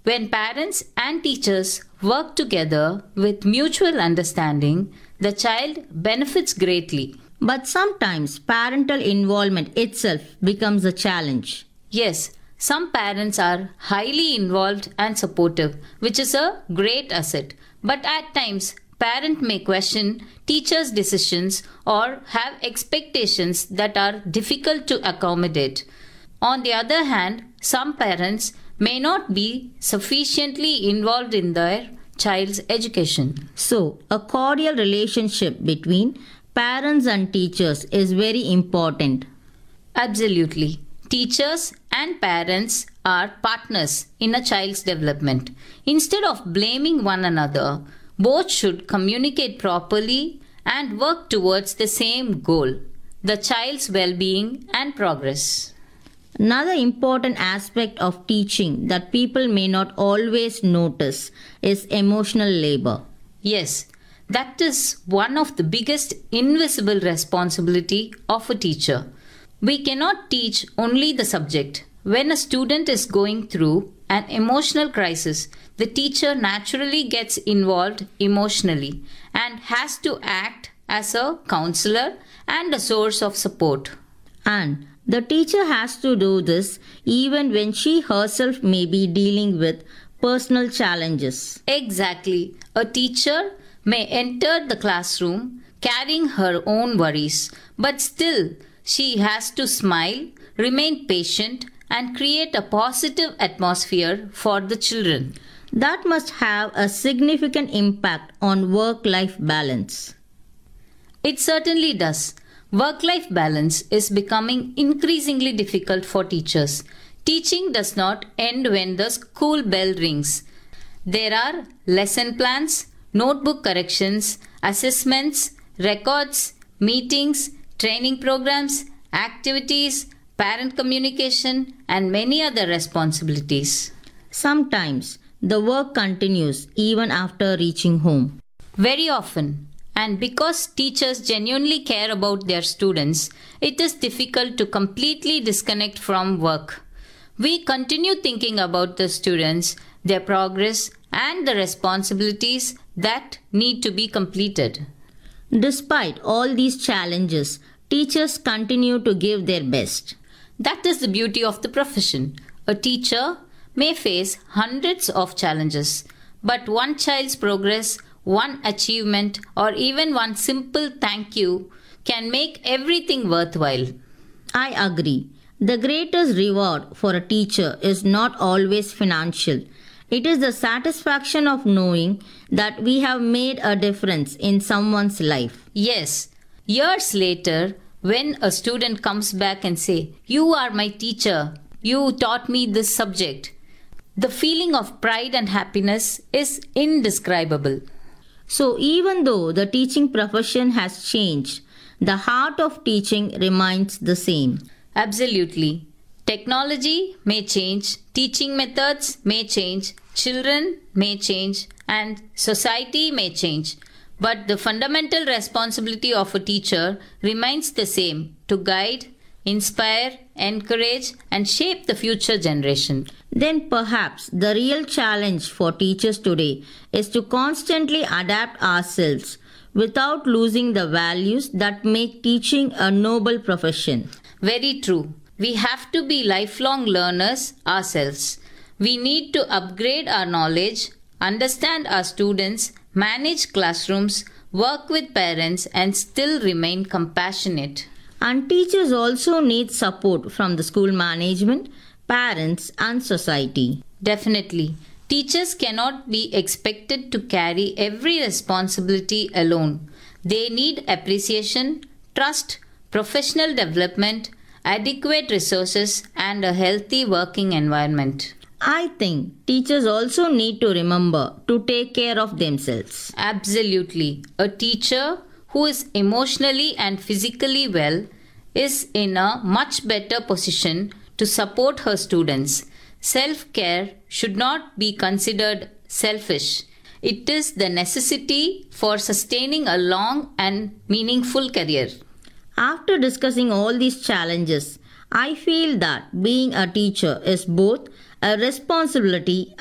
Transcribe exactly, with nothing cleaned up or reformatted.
When parents and teachers work together with mutual understanding, the child benefits greatly. But sometimes parental involvement itself becomes a challenge. Yes, some parents are highly involved and supportive, which is a great asset. But at times, parent may question teachers' decisions or have expectations that are difficult to accommodate. On the other hand, some parents may not be sufficiently involved in their child's education. So, a cordial relationship between parents and teachers is very important. Absolutely. Teachers and parents are partners in a child's development. Instead of blaming one another, both should communicate properly and work towards the same goal, the child's well being and progress. Another important aspect of teaching that people may not always notice is emotional labor. Yes, that is one of the biggest invisible responsibility of a teacher. We cannot teach only the subject. When a student is going through an emotional crisis, the teacher naturally gets involved emotionally and has to act as a counselor and a source of support. And the teacher has to do this even when she herself may be dealing with personal challenges. Exactly. A teacher may enter the classroom carrying her own worries, but still she has to smile, remain patient, and create a positive atmosphere for the children. That must have a significant impact on work life balance. It certainly does. Work life balance is becoming increasingly difficult for teachers. Teaching does not end when the school bell rings. There are lesson plans, notebook corrections, assessments, records, meetings, training programs, activities, parent communication, and many other responsibilities. Sometimes the work continues even after reaching home. Very often, and because teachers genuinely care about their students, it is difficult to completely disconnect from work. We continue thinking about the students, their progress, and the responsibilities that need to be completed. Despite all these challenges, teachers continue to give their best. That is the beauty of the profession. A teacher may face hundreds of challenges, but one child's progress, one achievement, or even one simple thank you can make everything worthwhile. I agree. The greatest reward for a teacher is not always financial. It is the satisfaction of knowing that we have made a difference in someone's life. Yes, years later, when a student comes back and say, "You are my teacher, you taught me this subject," the feeling of pride and happiness is indescribable. So even though the teaching profession has changed, the heart of teaching remains the same. Absolutely. Technology may change, teaching methods may change, children may change, and society may change. But the fundamental responsibility of a teacher remains the same: to guide, inspire, encourage, and shape the future generation. Then perhaps the real challenge for teachers today is to constantly adapt ourselves without losing the values that make teaching a noble profession. Very true. We have to be lifelong learners ourselves. We need to upgrade our knowledge, understand our students, manage classrooms, work with parents, and still remain compassionate. And teachers also need support from the school management, parents, and society. Definitely. Teachers cannot be expected to carry every responsibility alone. They need appreciation, trust, professional development, adequate resources, and a healthy working environment. I think teachers also need to remember to take care of themselves. Absolutely. A teacher who is emotionally and physically well is in a much better position to support her students. Self-care should not be considered selfish. It is the necessity for sustaining a long and meaningful career. After discussing all these challenges, I feel that being a teacher is both a responsibility